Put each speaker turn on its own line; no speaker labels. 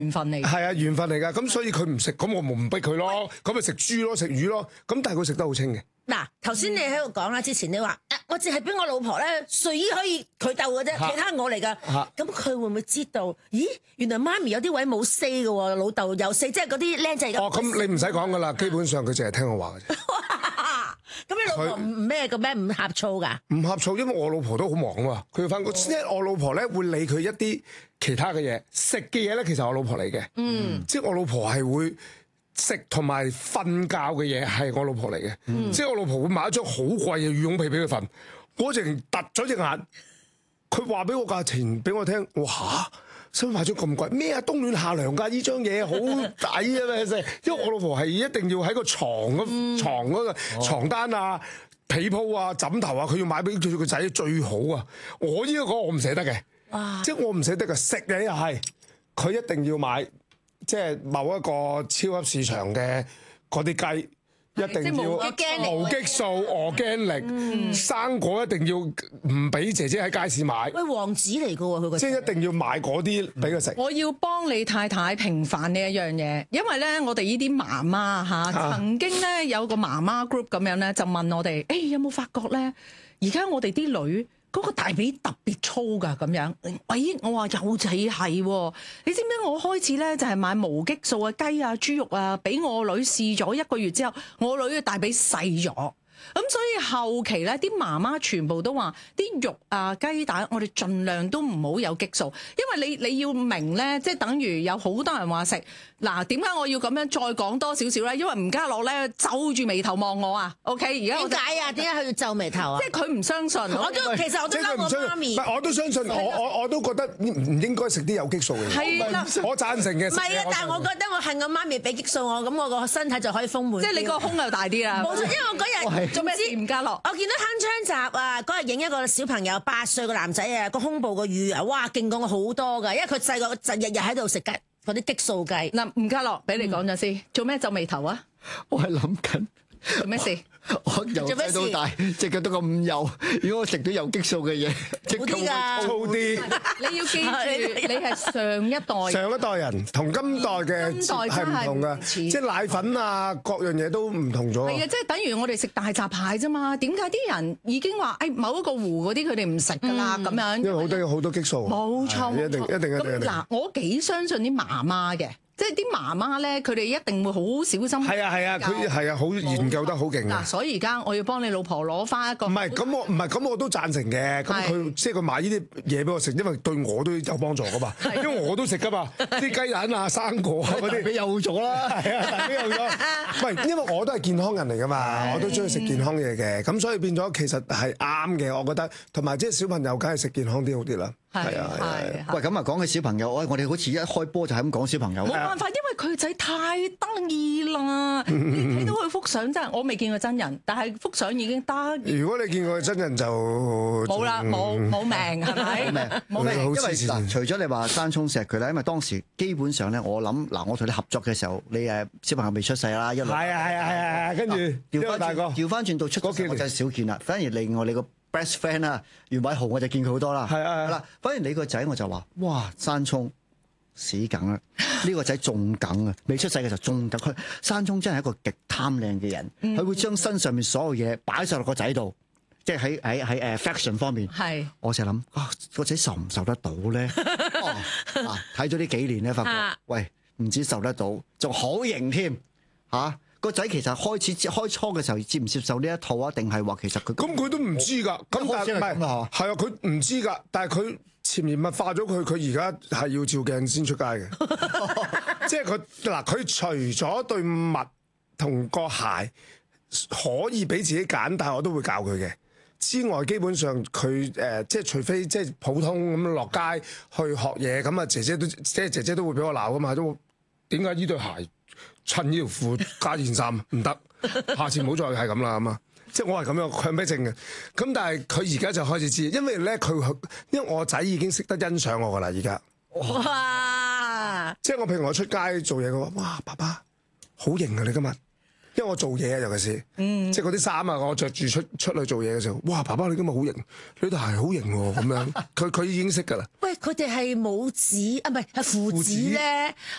緣分嚟。
係啊，緣分嚟㗎。咁所以佢唔食，咁我唔逼佢咯。咁咪食豬咯，食魚咯。咁但係佢食得好清嘅。
嗱，頭先你喺度講啦，之前你話我淨係俾我老婆咧睡衣可以佢鬥嘅啫，其他我嚟㗎。咁佢會唔會知道？咦，原來媽咪有啲位冇 say 嘅喎，老豆有 say，即係嗰啲僆仔咁。
咁你唔使講㗎啦，基本上佢淨係聽我話嘅啫。
咁你老婆唔咩嘅咩？唔呷醋㗎？
唔呷醋，因為我老婆都好忙啊嘛，佢要翻工。即係我老婆咧會理佢一啲其他嘅嘢，食嘅嘢咧其實我老婆嚟嘅。即係我老婆係會食同埋瞓覺嘅嘢係我老婆嚟嘅。即係我老婆會買一張好貴嘅羽絨被俾佢瞓，我直情突咗隻眼。佢話俾我價錢俾我聽，我話使乜買張咁貴？咩啊？冬暖夏涼㗎，呢張嘢好抵啊！咩食？因為我老婆係一定要喺個床嗰個床單啊、被鋪啊、枕頭啊，佢要買俾佢個仔最好啊！我呢個我唔捨得嘅，即係我唔捨得嘅。食嘅又係，佢一定要買，即係某一個超級市場嘅嗰啲雞。一定要無激素、organic，生果一定要唔俾姐姐喺街市買。
喂，王子嚟㗎喎，佢個
即係一定要買嗰啲俾佢食。
我要幫你太太平反呢一樣嘢，因為咧我哋呢啲媽媽嚇曾經咧有個媽媽 group 咁樣咧，就問我哋：有冇發覺咧？而家我哋啲女嗰個大髀特別粗㗎咁樣。喂，我話有仔係喎，你知唔知我開始咧就係買無激素嘅雞啊、豬肉啊，俾我女試咗1個月之後，我女嘅大髀細咗。咁所以後期咧，啲媽媽全部都話啲肉啊、雞蛋，我哋盡量都唔好有激素，因為你要明咧，即係等於有好多人話食嗱，點解我要咁樣再講多少少咧？因為吳家樂咧皺住眉頭望我啊 ，OK？ 而家
點解啊？點解佢要皺眉頭啊？
即係佢唔相信，
其實我都嬲我媽咪。
我都相信，我都覺得唔應該食啲有激素嘅嘢。
係啦，
我贊成嘅。
唔係啊，但係我覺得我恨我媽咪俾激素我，咁我個身體就可以豐滿。
即係你個胸又大啲啦。
冇錯，因為我嗰日
做咩事吳家樂？
我見到鏗鏘集啊，嗰日影一個小朋友8歲個男仔啊，個胸部個乳啊，哇，勁過我好多㗎，因為佢細個就日日喺度食雞嗰啲激素雞。
嗱，吳家樂俾你講咗先，做咩皺眉頭啊？
我係諗緊
做咩事？
我由細到大隻腳都咁幼，如果我食到有激素嘅嘢，隻腳會
粗啲。
你要記住，你係上一代
人，同今代嘅係唔同㗎，即係奶粉啊，各樣嘢都唔同咗。
係啊，即係等於我哋食大閘蟹啫嘛。點解啲人已經話某一個湖嗰啲佢哋唔食㗎啦咁樣？
因為好多激素。
冇錯，
一定。咁
嗱，我幾相信啲媽媽嘅。即係啲媽媽咧，佢哋一定會好小心。
係啊，佢係啊，好研究得好勁
嗱，所以而家我要幫你老婆攞翻一個。唔係
咁我都贊成嘅。咁佢即係佢買呢啲嘢俾我食，因為對我都有幫助噶嘛。因為我都食噶嘛，啲雞蛋啊、生果啊嗰啲
俾幼咗啦。
係啊，大髀幼咗。唔係，因為我都係健康人嚟噶嘛，我都中意食健康嘢嘅。咁所以變咗其實係啱嘅，我覺得。同埋即係小朋友，梗係食健康啲好啲啦。係啊。
喂，咁啊講起小朋友，我哋好似一開波就係咁講小朋友。
冇辦法，因為佢個仔太得意啦！你睇到佢幅相真係，我未見過真人，但係幅相已經得。
如果你見過佢真人就
冇啦，冇命係咪？冇命。
因為嗱，除咗你話山聰錫佢啦，因為當時基本上咧，我諗嗱，我同你合作嘅時候，你小朋友未出世啦，一路
係啊，跟住
調翻轉到出嗰時我就少見啦。反而另外你個 best friend 啊，袁偉豪我就見佢好多啦。係啦，反而你個仔我就話，哇，山聰屎梗啦！呢個仔仲梗啊，未出世嘅時候仲梗。佢山聰真係一個極貪靚嘅人，佢會將身上面所有嘢擺晒落個仔度，即係喺fashion 方面。係，我成日諗啊，個仔受唔受得到咧？睇咗呢幾年咧，發覺喂，唔止受得到，仲好型添嚇。個仔其實開初嘅時候接唔接受呢一套啊？定係話其實佢
咁佢都唔知㗎。咁但係唔係係啊？佢唔知㗎，但係佢潛移默化咗佢而家係要照鏡先出街嘅。即係佢除咗對襪同個鞋可以俾自己揀，但係我都會教佢嘅。之外，基本上佢即係除非即係普通咁落街去學嘢，咁啊姐姐都會俾我鬧㗎嘛。都點解呢對鞋襯呢條褲加件衫唔得？下次唔好再係咁啦，咁啊！即係我係咁樣強迫症嘅。咁但係佢而家就開始知，因為咧因為我仔已經識得欣賞我噶啦，而家。哇！即係我譬如我出街做嘢，佢話：哇，爸爸好型啊！你今日因為我做嘢啊，尤其是，即係嗰啲衫啊，我着住出去做嘢嘅時候，哇！爸爸你今日好型，你對鞋好型喎，咁樣，佢已經識㗎啦。
喂，佢哋係母子啊，唔係父子咧，